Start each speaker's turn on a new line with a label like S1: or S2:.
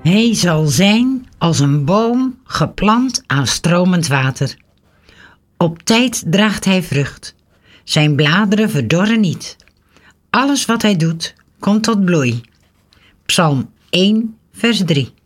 S1: Hij zal zijn als een boom geplant aan stromend water. Op tijd draagt hij vrucht. Zijn bladeren verdorren niet. Alles wat hij doet, komt tot bloei. Psalm 1, vers 3.